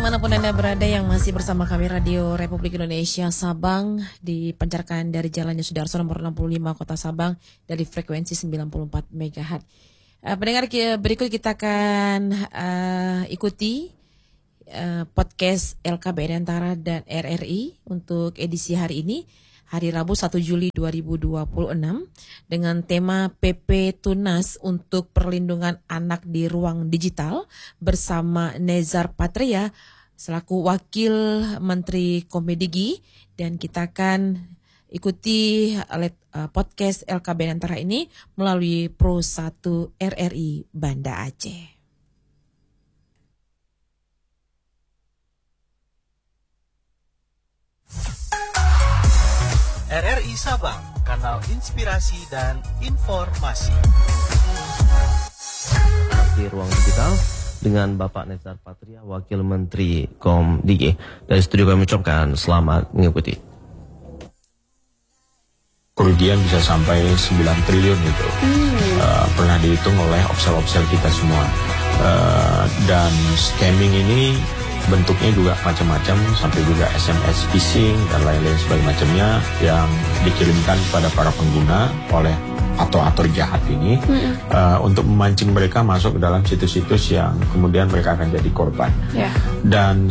dimanapun Anda berada yang masih bersama kami Radio Republik Indonesia Sabang dipancarkan dari Jalan Yosudarso nomor 65 Kota Sabang dari frekuensi 94 MHz. Pendengar berikut kita akan ikuti podcast LKBN Antara dan RRI untuk edisi hari ini, hari Rabu 1 Juli 2026 dengan tema PP Tunas untuk Perlindungan Anak di Ruang Digital bersama Nezar Patria selaku Wakil Menteri Kombidigi, dan kita akan ikuti podcast LKBN Antara ini melalui Pro 1 RRI Banda Aceh. RRI Sabang, kanal inspirasi dan informasi. Di ruang digital dengan Bapak Nezar Patria, Wakil Menteri Kombidigi. Dari studio kami ucapkan selamat mengikuti. Kerugian bisa sampai 9 triliun itu. Pernah dihitung oleh official kita semua. Dan scamming ini bentuknya juga macam-macam, sampai juga SMS phishing dan lain-lain sebagainya yang dikirimkan kepada para pengguna oleh aktor jahat ini untuk memancing mereka masuk ke dalam situs-situs yang kemudian mereka akan jadi korban. Dan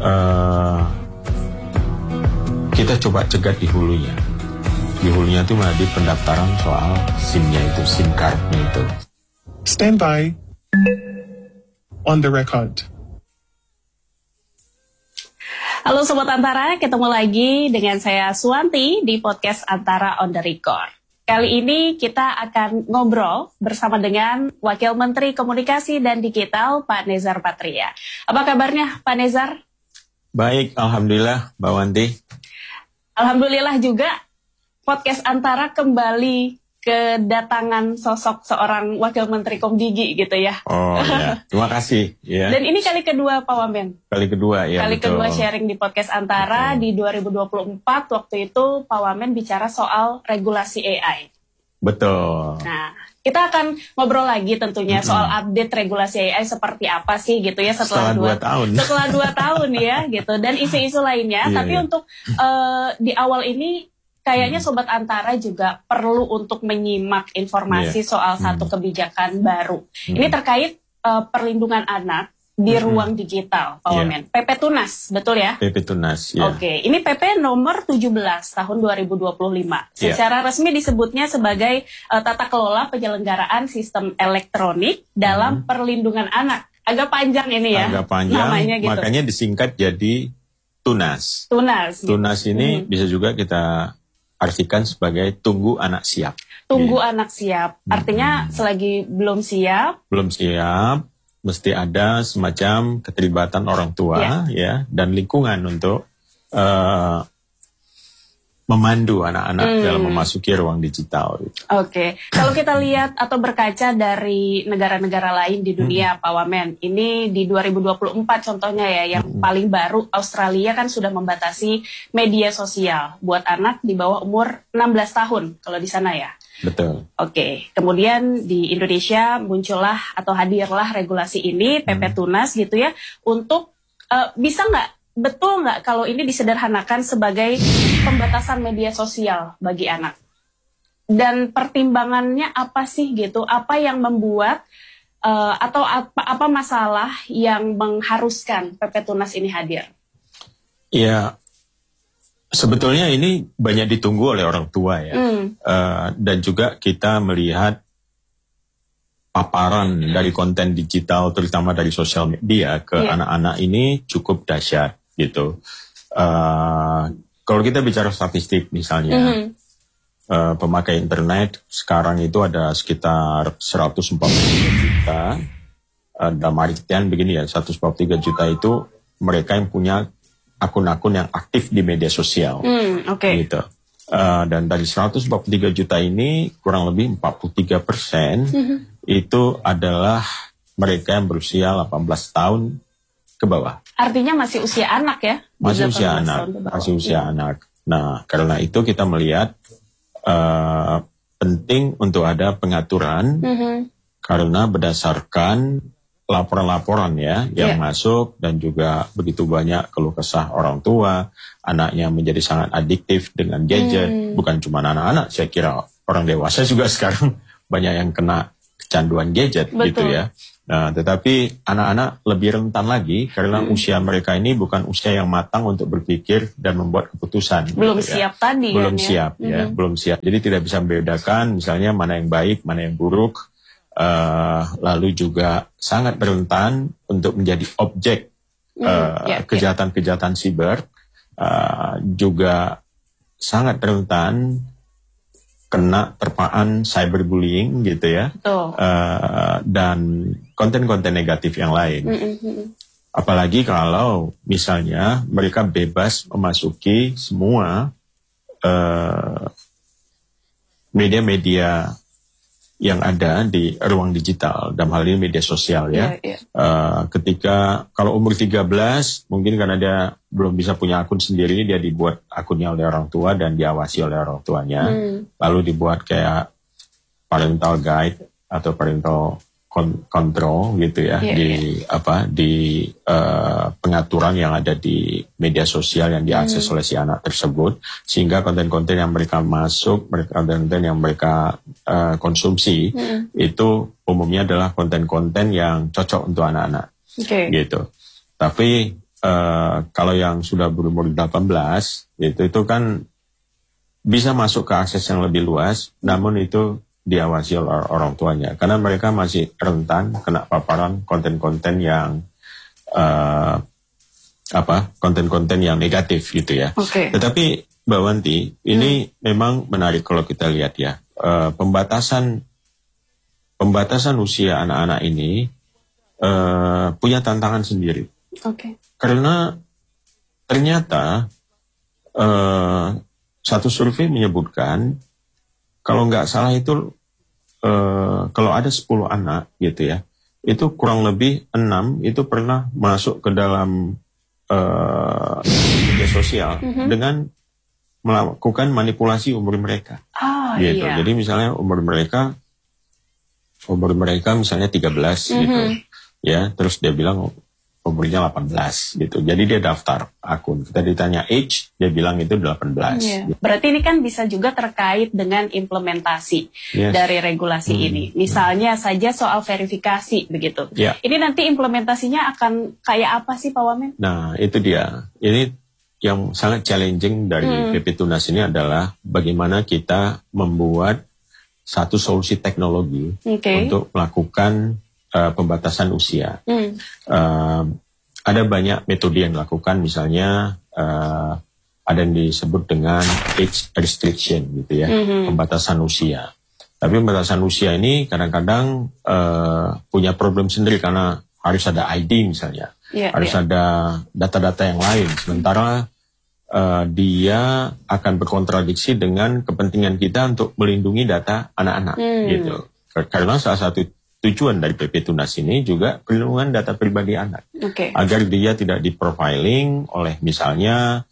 kita coba cegat di hulunya. Di hulunya itu di pendaftaran soal SIM-nya itu, SIM card-nya itu. Stand by. On the record. Halo Sobat Antara, ketemu lagi dengan saya Suwanti di podcast Antara on the Record. Kali ini kita akan ngobrol bersama dengan Wakil Menteri Komunikasi dan Digital Pak Nezar Patria. Apa kabarnya Pak Nezar? Baik, Alhamdulillah Mbak Wanti. Alhamdulillah juga podcast Antara kembali kedatangan sosok seorang Wakil Menteri Kombidigi gitu ya. Oh ya, terima kasih. Ya. Dan ini kali kedua Pak Wamen. Kali kedua ya. Kali betul. kedua sharing di podcast Antara di 2024. Waktu itu Pak Wamen bicara soal regulasi AI. Betul. Nah, kita akan ngobrol lagi tentunya soal update regulasi AI seperti apa sih gitu ya setelah 2 tahun. Setelah 2 tahun ya gitu, dan isu-isu lainnya. Tapi untuk di awal ini kayaknya Sobat Antara juga perlu untuk menyimak informasi soal satu kebijakan baru. Ini terkait perlindungan anak di ruang digital, Pak Wamen. PP Tunas, betul ya? PP Tunas, ya. Oke, ini PP nomor 17 tahun 2025. Secara resmi disebutnya sebagai tata kelola penyelenggaraan sistem elektronik dalam perlindungan anak. Agak panjang ini ya. Agak panjang, namanya gitu. Makanya disingkat jadi Tunas. Tunas. Tunas ini bisa juga kita artikan sebagai tunggu anak siap. Tunggu anak siap. Artinya selagi belum siap. Belum siap, mesti ada semacam keterlibatan orang tua ya dan lingkungan untuk memandu anak-anak dalam memasuki ruang digital. Oke. Kalau kita lihat atau berkaca dari negara-negara lain di dunia, Pak Wamen, ini di 2024 contohnya ya, yang paling baru Australia kan sudah membatasi media sosial buat anak di bawah umur 16 tahun kalau di sana ya. Betul. Oke. Kemudian di Indonesia muncullah atau hadirlah regulasi ini, PP Tunas gitu ya, untuk bisa betul nggak kalau ini disederhanakan sebagai pembatasan media sosial bagi anak? Dan pertimbangannya apa sih gitu? Apa yang membuat atau apa masalah yang mengharuskan PP Tunas ini hadir? Ya, sebetulnya ini banyak ditunggu oleh orang tua ya. Dan juga kita melihat paparan dari konten digital, terutama dari sosial media ke anak-anak ini cukup dahsyat gitu. Kalau kita bicara statistik misalnya, pemakai internet sekarang itu ada sekitar 143 juta. Dalam artian begini ya, 143 juta itu mereka yang punya akun-akun yang aktif di media sosial. Gitu. Dan dari 143 juta ini kurang lebih 43% itu adalah mereka yang berusia 18 tahun ke bawah. Artinya masih usia anak ya? Masih usia anak. Nah, karena itu kita melihat penting untuk ada pengaturan karena berdasarkan laporan-laporan ya yang masuk, dan juga begitu banyak keluh kesah orang tua, anaknya menjadi sangat adiktif dengan gadget. Bukan cuma anak-anak, saya kira orang dewasa juga sekarang banyak yang kena kecanduan gadget. Betul. Gitu ya. Nah, tetapi anak-anak lebih rentan lagi karena usia mereka ini bukan usia yang matang untuk berpikir dan membuat keputusan. Belum gitu siap tadi belum kan siap ya, belum siap. Jadi tidak bisa membedakan misalnya mana yang baik, mana yang buruk. Lalu juga sangat rentan untuk menjadi objek kejahatan-kejahatan siber. Juga sangat rentan kena terpaan cyberbullying gitu ya. Dan konten-konten negatif yang lain. Apalagi kalau misalnya mereka bebas memasuki semua media-media yang ada di ruang digital, dalam hal ini media sosial ya. Ketika kalau umur 13 mungkin karena dia belum bisa punya akun sendiri, dia dibuat akunnya oleh orang tua dan diawasi oleh orang tuanya. Lalu dibuat kayak parental guide atau parental control gitu ya, di pengaturan yang ada di media sosial yang diakses oleh si anak tersebut, sehingga konten-konten yang mereka masuk, konten-konten yang mereka konsumsi itu umumnya adalah konten-konten yang cocok untuk anak-anak, gitu. Tapi kalau yang sudah berumur 18 itu kan bisa masuk ke akses yang lebih luas, namun itu diawasi oleh orang tuanya, karena mereka masih rentan kena paparan konten-konten yang konten-konten yang negatif gitu ya. Tetapi Mbak Wanti, ini memang menarik kalau kita lihat ya, pembatasan usia anak-anak ini punya tantangan sendiri. Karena ternyata satu survei menyebutkan kalau nggak salah itu kalau ada 10 anak gitu ya, itu kurang lebih 6 itu pernah masuk ke dalam media sosial dengan melakukan manipulasi umur mereka. Gitu. Jadi misalnya umur mereka misalnya 13 gitu. Ya, terus dia bilang umurnya 18 gitu. Jadi dia daftar akun. Kita ditanya age, dia bilang itu 18. Berarti ini kan bisa juga terkait dengan implementasi dari regulasi ini. Misalnya saja soal verifikasi begitu. Ini nanti implementasinya akan kayak apa sih Pak Wamen? Nah, itu dia. Ini yang sangat challenging dari PP Tunas ini adalah bagaimana kita membuat satu solusi teknologi untuk melakukan pembatasan usia. Ada banyak metode yang dilakukan, misalnya ada yang disebut dengan age restriction gitu ya, pembatasan usia. Tapi pembatasan usia ini kadang-kadang punya problem sendiri karena harus ada ID misalnya, harus ada data-data yang lain. Sementara dia akan berkontradiksi dengan kepentingan kita untuk melindungi data anak-anak gitu. Karena salah satu tujuan dari PP Tunas ini juga perlindungan data pribadi anak, agar dia tidak diprofiling oleh misalnya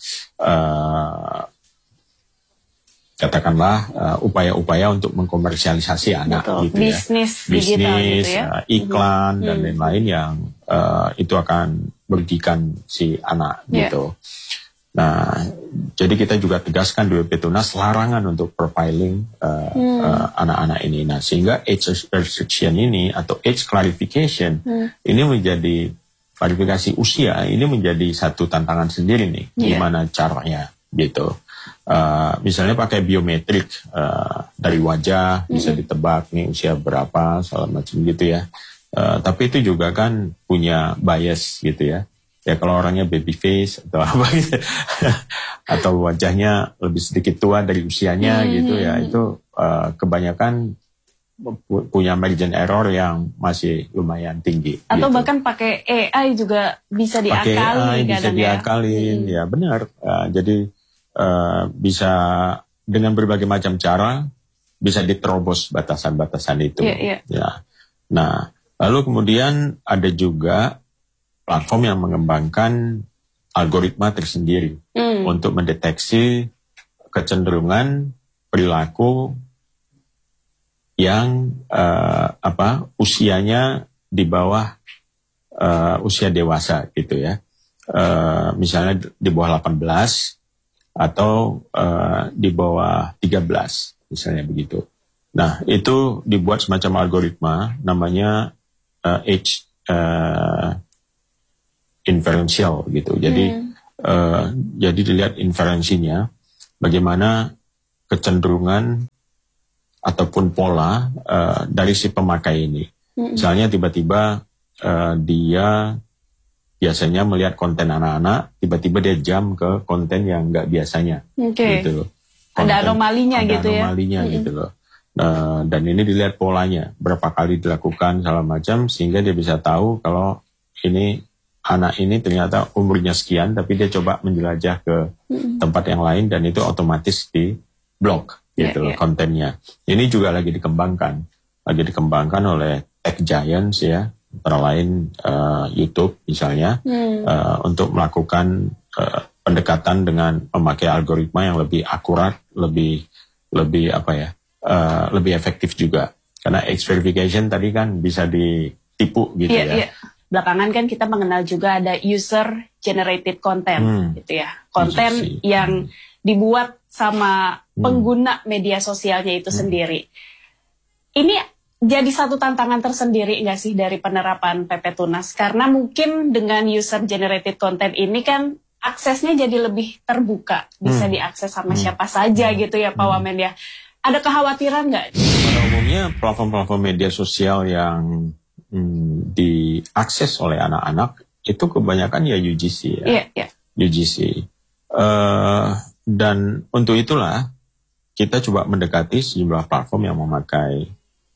katakanlah upaya-upaya untuk mengkomersialisasi anak, gitu bisnis ya, digital gitu ya, iklan dan lain-lain yang itu akan merugikan si anak gitu. Nah, jadi kita juga tegaskan di PP Tunas larangan untuk profiling anak-anak ini. Nah, sehingga age restriction ini atau age clarification ini menjadi klarifikasi usia ini menjadi satu tantangan sendiri nih. Gimana caranya gitu. Misalnya pakai biometrik dari wajah bisa ditebak nih usia berapa, segala macam gitu ya. Tapi itu juga kan punya bias gitu ya. Ya kalau orangnya baby face atau apa gitu, atau wajahnya lebih sedikit tua dari usianya gitu ya, itu kebanyakan punya margin error yang masih lumayan tinggi. Atau gitu. bahkan pakai AI juga bisa diakali. Pakai AI bisa diakalin, ya benar. Jadi bisa dengan berbagai macam cara bisa diterobos batasan-batasan itu. Ya. Nah, lalu kemudian ada juga platform yang mengembangkan algoritma tersendiri untuk mendeteksi kecenderungan perilaku yang usianya di bawah usia dewasa gitu ya. Misalnya di bawah 18 atau di bawah 13 misalnya begitu. Nah, itu dibuat semacam algoritma namanya age inferential gitu. Jadi dilihat inferensinya bagaimana kecenderungan ataupun pola dari si pemakai ini. Misalnya tiba-tiba dia biasanya melihat konten anak-anak, tiba-tiba dia jump ke konten yang nggak biasanya, gitu. Ada anomalinya gitu ya. Gitu loh. Dan ini dilihat polanya, berapa kali dilakukan segala macam, sehingga dia bisa tahu kalau ini anak ini ternyata umurnya sekian, tapi dia coba menjelajah ke tempat yang lain dan itu otomatis di blok gitu loh kontennya. Ini juga lagi dikembangkan oleh tech giants ya. Antara lain YouTube misalnya untuk melakukan pendekatan dengan memakai algoritma yang lebih akurat, lebih efektif juga. Karena age verification tadi kan bisa ditipu gitu ya. Belakangan kan kita mengenal juga ada user generated content gitu ya. Konten yang dibuat sama pengguna media sosialnya itu sendiri. Ini jadi satu tantangan tersendiri nggak sih dari penerapan PP Tunas? Karena mungkin dengan user generated content ini kan aksesnya jadi lebih terbuka, bisa diakses sama siapa saja gitu ya Pak Wamen ya. Ada kekhawatiran nggak? Pada umumnya platform-platform media sosial yang diakses oleh anak-anak itu kebanyakan ya UGC ya. UGC. Dan untuk itulah kita coba mendekati sejumlah platform yang memakai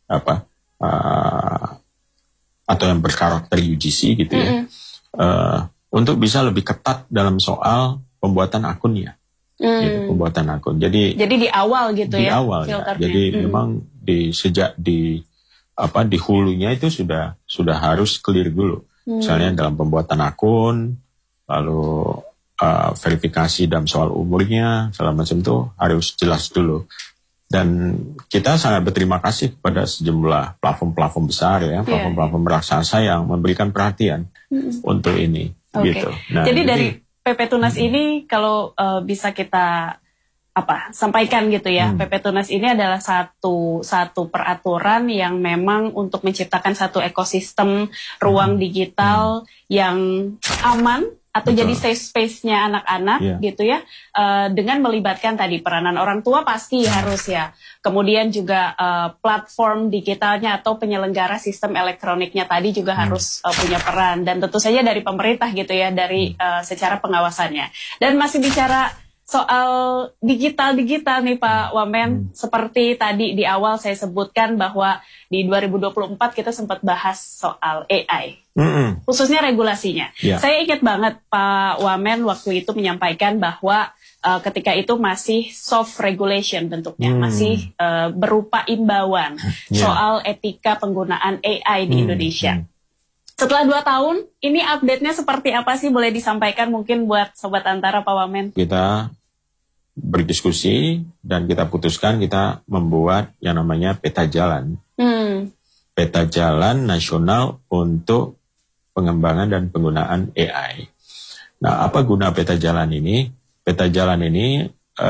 atau yang berkarakter UGC gitu ya, untuk bisa lebih ketat dalam soal pembuatan akunnya, gitu, pembuatan akun. Jadi di awal gitu di ya. Awal ya. Jadi memang sejak di hulunya itu sudah harus clear dulu. Misalnya dalam pembuatan akun, lalu verifikasi dalam soal umurnya, segala macam itu harus jelas dulu. Dan kita sangat berterima kasih kepada sejumlah platform-platform besar ya, platform-platform raksasa yang memberikan perhatian untuk ini. Gitu. Nah, jadi dari PP Tunas ini kalau bisa kita sampaikan gitu ya, PP Tunas ini adalah satu peraturan yang memang untuk menciptakan satu ekosistem ruang digital yang aman atau jadi safe space-nya anak-anak gitu ya, dengan melibatkan tadi peranan orang tua pasti harus ya, kemudian juga platform digitalnya atau penyelenggara sistem elektroniknya tadi juga harus punya peran, dan tentu saja dari pemerintah gitu ya, dari secara pengawasannya. Dan masih bicara soal digital nih Pak Wamen, seperti tadi di awal saya sebutkan bahwa di 2024 kita sempat bahas soal AI, khususnya regulasinya. Saya ingat banget Pak Wamen waktu itu menyampaikan bahwa ketika itu masih soft regulation bentuknya, masih berupa imbauan soal etika penggunaan AI di Indonesia. Setelah 2 tahun, ini update-nya seperti apa sih? Boleh disampaikan mungkin buat Sobat Antara Pak Wamen? Kita berdiskusi dan kita putuskan kita membuat yang namanya peta jalan. Peta jalan nasional untuk pengembangan dan penggunaan AI. Nah, apa guna peta jalan ini? Peta jalan ini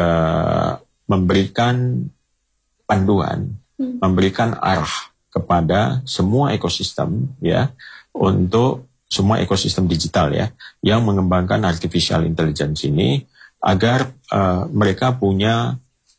memberikan panduan, memberikan arah kepada semua ekosistem ya, untuk semua ekosistem digital ya, yang mengembangkan artificial intelligence ini, agar mereka punya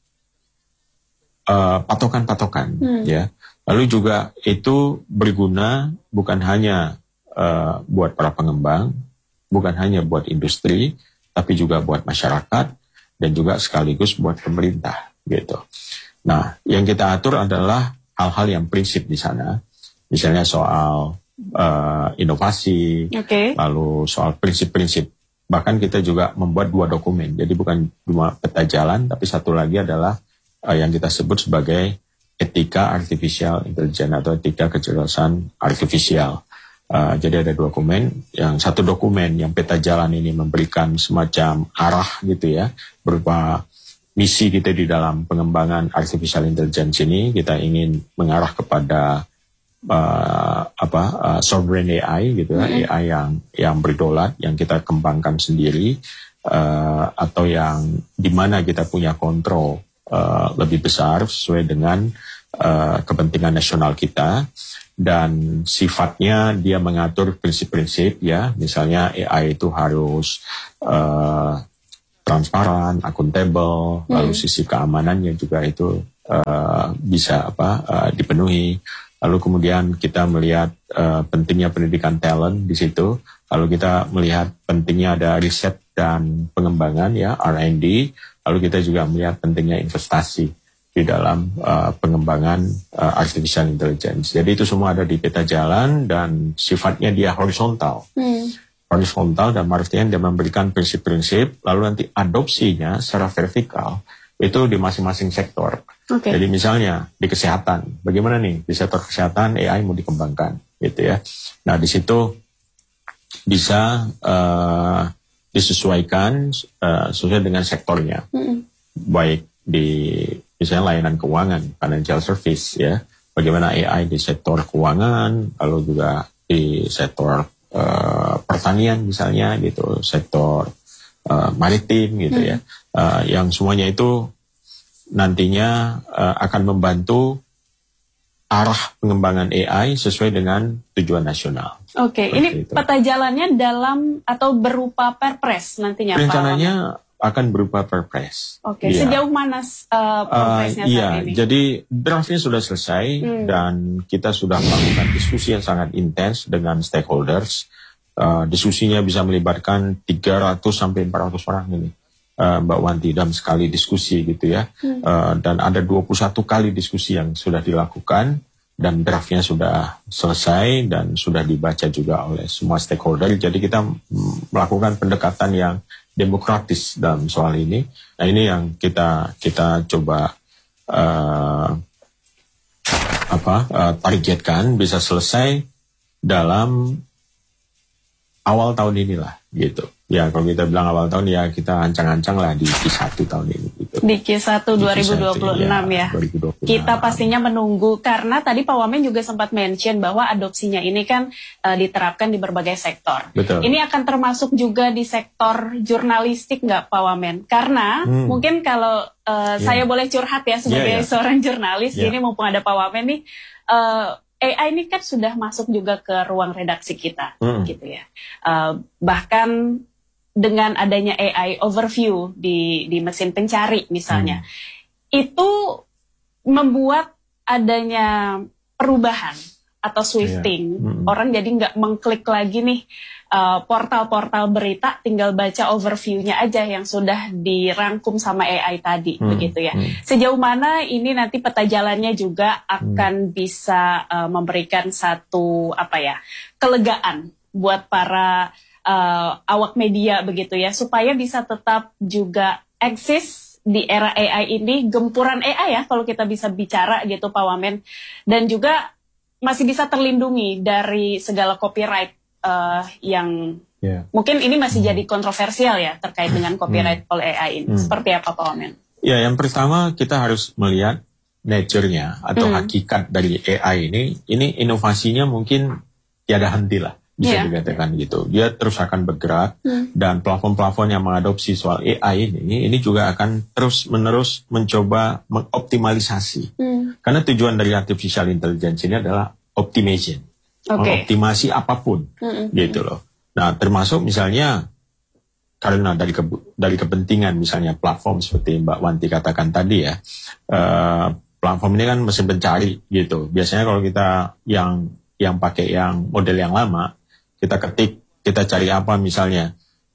patokan-patokan ya. Lalu juga itu berguna bukan hanya buat para pengembang, bukan hanya buat industri, tapi juga buat masyarakat dan juga sekaligus buat pemerintah gitu. Nah, yang kita atur adalah hal-hal yang prinsip di sana, misalnya soal inovasi, lalu soal prinsip-prinsip. Bahkan kita juga membuat 2 dokumen, jadi bukan cuma peta jalan, tapi satu lagi adalah yang kita sebut sebagai etika artificial intelligence atau etika kecerdasan artifisial. Jadi ada 2 dokumen, yang satu dokumen yang peta jalan ini memberikan semacam arah gitu ya, berupa misi kita di dalam pengembangan artificial intelligence ini. Kita ingin mengarah kepada sovereign AI gitu ya, AI yang berdaulat, yang kita kembangkan sendiri, atau yang dimana kita punya kontrol lebih besar sesuai dengan kepentingan nasional kita, dan sifatnya dia mengatur prinsip-prinsip ya, misalnya AI itu harus transparan, akuntabel, lalu sisi keamanannya juga itu bisa dipenuhi. Lalu kemudian kita melihat pentingnya pendidikan talent di situ. Lalu kita melihat pentingnya ada riset dan pengembangan ya, R&D. Lalu kita juga melihat pentingnya investasi di dalam pengembangan artificial intelligence. Jadi itu semua ada di peta jalan dan sifatnya dia horizontal. Horizontal dan artinya dia memberikan prinsip-prinsip, lalu nanti adopsinya secara vertikal itu di masing-masing sektor. Jadi misalnya di kesehatan, bagaimana nih di sektor kesehatan AI mau dikembangkan gitu ya. Nah di situ bisa disesuaikan sesuai dengan sektornya. Baik di misalnya layanan keuangan, financial service ya, bagaimana AI di sektor keuangan, lalu juga di sektor pertanian misalnya gitu, sektor maritim gitu ya, yang semuanya itu nantinya akan membantu arah pengembangan AI sesuai dengan tujuan nasional. Ini peta jalannya dalam atau berupa perpres nantinya Pak? Rencananya akan berupa perpres. Ya. Sejauh mana perpresnya saat ini? Jadi draftnya sudah selesai dan kita sudah melakukan diskusi yang sangat intens dengan stakeholders. Diskusinya bisa melibatkan 300 sampai 400 orang ini, Mbak Wanti, dalam sekali diskusi gitu ya. Dan ada 21 kali diskusi yang sudah dilakukan dan draftnya sudah selesai dan sudah dibaca juga oleh semua stakeholder. Jadi kita melakukan pendekatan yang demokratis dalam soal ini. Nah ini yang kita coba targetkan bisa selesai dalam awal tahun inilah gitu. Ya kalau kita bilang awal tahun ya kita ancang-ancang lah di Q1 tahun ini gitu. Di Q1 2026 ya. 2026. Kita pastinya menunggu karena tadi Pak Wamen juga sempat mention bahwa adopsinya ini kan diterapkan di berbagai sektor. Betul. Ini akan termasuk juga di sektor jurnalistik nggak Pak Wamen? Karena mungkin kalau saya boleh curhat ya sebagai seorang jurnalis, ini mumpung ada Pak Wamen nih, AI ini kan sudah masuk juga ke ruang redaksi kita, gitu ya. Bahkan dengan adanya AI overview di mesin pencari misalnya, itu membuat adanya perubahan atau swifting. Orang jadi nggak mengklik lagi nih portal-portal berita, tinggal baca overview-nya aja yang sudah dirangkum sama AI tadi, begitu ya. Sejauh mana ini nanti peta jalannya juga akan bisa memberikan satu kelegaan buat para awak media begitu ya, supaya bisa tetap juga eksis di era AI ini, gempuran AI ya kalau kita bisa bicara gitu Pak Wamen, dan juga masih bisa terlindungi dari segala copyright yang mungkin ini masih jadi kontroversial ya terkait dengan copyright oleh AI ini. Seperti apa Pak Wamen? Ya, yang pertama kita harus melihat nature-nya atau hakikat dari AI ini inovasinya mungkin tiada henti lah, bisa dikatakan gitu. Dia terus akan bergerak dan platform-platform yang mengadopsi soal AI ini juga akan terus-menerus mencoba mengoptimalisasi. Karena tujuan dari artificial intelligence ini adalah optimization. Mengoptimasi apapun gitu loh. Nah termasuk misalnya karena dari kepentingan misalnya platform seperti Mbak Wanti katakan tadi ya, platform ini kan mesin pencari gitu. Biasanya kalau kita yang pakai yang model yang lama, kita ketik, kita cari apa misalnya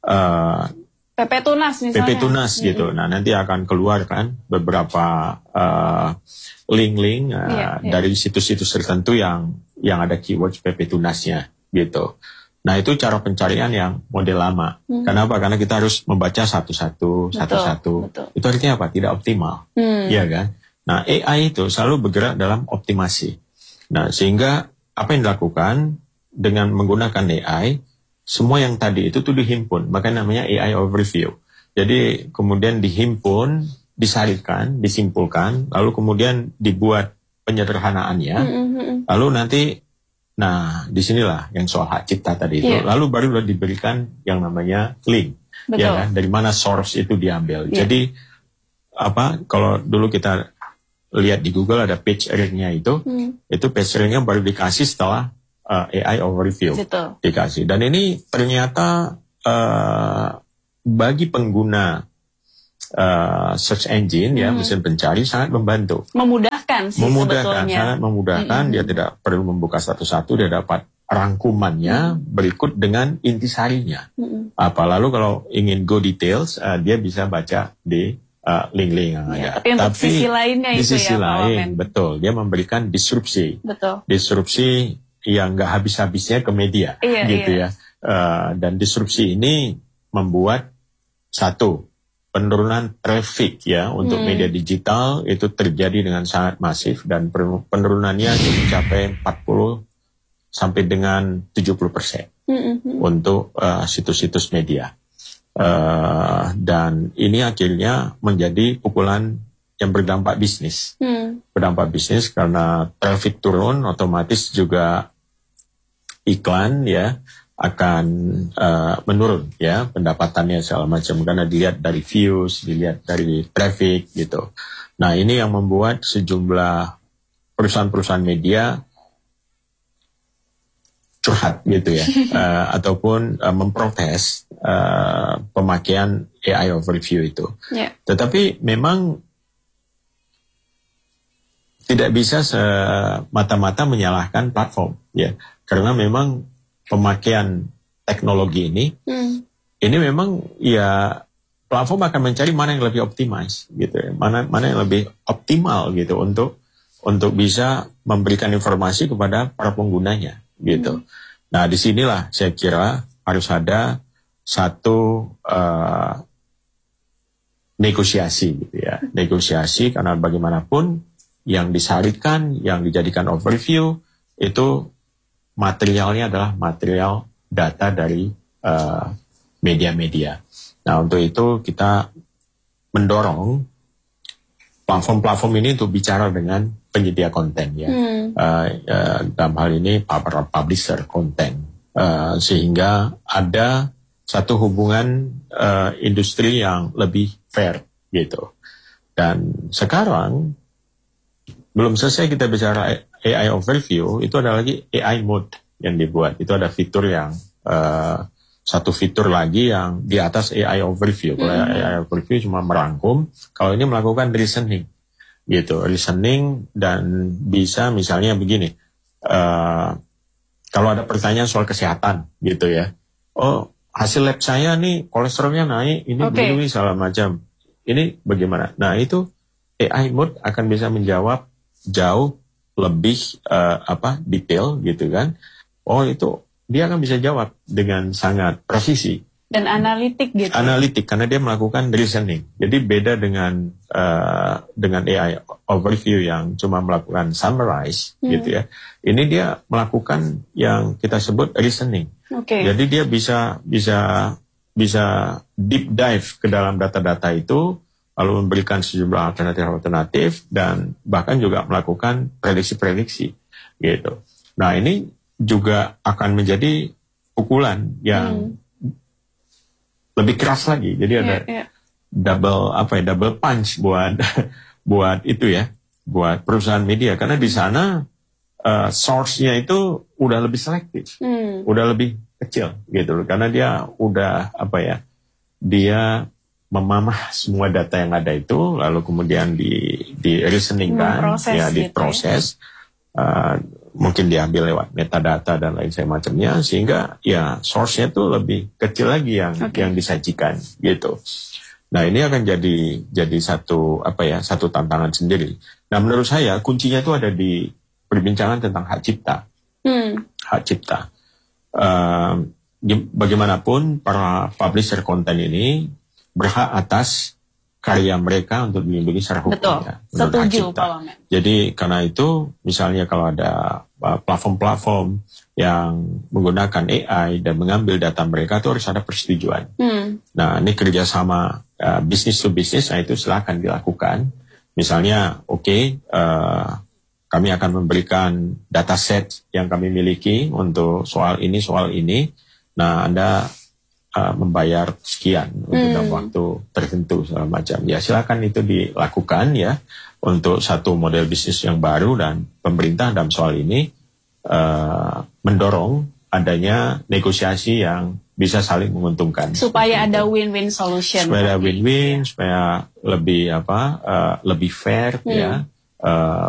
PP Tunas misalnya. PP Tunas gitu. Nah nanti akan keluar kan beberapa link-link dari situs-situs tertentu yang ada keyword PP Tunasnya gitu. Nah itu cara pencarian yang model lama. Kenapa? Karena kita harus membaca satu-satu. Itu artinya apa? Tidak optimal. Iya kan? Nah AI itu selalu bergerak dalam optimasi. Nah sehingga apa yang dilakukan dengan menggunakan AI, semua yang tadi itu tuh dihimpun. Makanya namanya AI overview. Jadi kemudian dihimpun, disarikan, disimpulkan, lalu kemudian dibuat penyederhanaannya, lalu nanti, nah disinilah yang soal hak cipta tadi itu, lalu baru diberikan yang namanya link, ya kan, dari mana source itu diambil. Jadi kalau dulu kita lihat di Google ada page rank-nya itu page rank-nya baru dikasih setelah AI overview dikasih. Dan ini ternyata bagi pengguna search engine mesin pencari sangat membantu, memudahkan sebetulnya. Sangat memudahkan. Dia tidak perlu membuka satu-satu, dia dapat rangkumannya berikut dengan intisarinya. Lalu kalau ingin go details, dia bisa baca di link-link yang ada. Tapi untuk sisi lainnya di itu sisi lain, betul, dia memberikan disrupsi, disrupsi yang nggak habis-habisnya ke media, ya. Dan disrupsi ini membuat satu, penurunan traffic ya untuk media digital itu terjadi dengan sangat masif, dan penurunannya mencapai 40 sampai dengan 70% untuk situs-situs media. Dan ini akhirnya menjadi pukulan yang berdampak bisnis. Berdampak bisnis karena traffic turun, otomatis juga iklan ya akan menurun ya pendapatannya segala macam, karena dilihat dari views, dilihat dari traffic gitu. Nah, ini yang membuat sejumlah perusahaan-perusahaan media curhat gitu ya, ataupun memprotes pemakaian AI overview itu. Tetapi memang tidak bisa semata-mata menyalahkan platform ya, karena memang pemakaian teknologi ini memang ya platform akan mencari mana yang lebih optimize gitu ya, mana yang lebih optimal gitu untuk bisa memberikan informasi kepada para penggunanya gitu. Nah, disinilah saya kira harus ada satu negosiasi gitu ya, negosiasi, karena bagaimanapun yang disyaratkan, yang dijadikan overview itu materialnya adalah material data dari media-media. Nah, untuk itu kita mendorong platform-platform ini untuk bicara dengan penyedia konten ya. Dalam hal ini para publisher konten, sehingga ada satu hubungan industri yang lebih fair gitu. Dan sekarang belum selesai kita bicara AI overview, itu ada lagi AI mode yang dibuat. Itu ada fitur yang satu fitur lagi yang di atas AI overview. Kalau AI overview cuma merangkum, kalau ini melakukan listening gitu, listening, dan bisa misalnya begini, kalau ada pertanyaan soal kesehatan gitu ya, oh hasil lab saya nih kolesterolnya naik, ini begini segala macam, ini bagaimana? Nah, itu AI mode akan bisa menjawab jauh lebih detail gitu kan. Oh, itu dia akan bisa jawab dengan sangat presisi dan analitik gitu. Analitik, karena dia melakukan reasoning. Jadi beda dengan AI overview yang cuma melakukan summarize gitu ya. Ini dia melakukan yang kita sebut reasoning. Jadi dia bisa deep dive ke dalam data-data itu, lalu memberikan sejumlah alternatif dan bahkan juga melakukan prediksi-prediksi gitu. Nah, ini juga akan menjadi pukulan yang lebih keras lagi. Jadi ada double punch buat itu ya, buat perusahaan media, karena di sana source-nya itu udah lebih selektif, udah lebih kecil gitu loh, karena dia udah dia memamah semua data yang ada itu, lalu kemudian di reasoningkan, diproses, mungkin diambil lewat metadata dan lain semacamnya, sehingga ya source-nya itu lebih kecil lagi yang disajikan gitu. Nah, ini akan jadi satu tantangan sendiri. Nah, menurut saya kuncinya itu ada di perbincangan tentang hak cipta. Hak cipta. Bagaimanapun para publisher konten ini berhak atas karya mereka untuk dilindungi secara hukum. Betul, setuju Pak Wamen. Jadi karena itu misalnya kalau ada platform-platform yang menggunakan AI dan mengambil data mereka, itu harus ada persetujuan. Nah, ini kerjasama bisnis to bisnis, nah itu silakan dilakukan. Misalnya, kami akan memberikan dataset yang kami miliki untuk soal ini. Nah, Anda membayar sekian untuk dalam waktu tertentu segala macam. Ya, silakan itu dilakukan ya untuk satu model bisnis yang baru, dan pemerintah dalam soal ini mendorong adanya negosiasi yang bisa saling menguntungkan. Supaya ada win-win solution. Supaya ada win-win, supaya lebih lebih fair ya.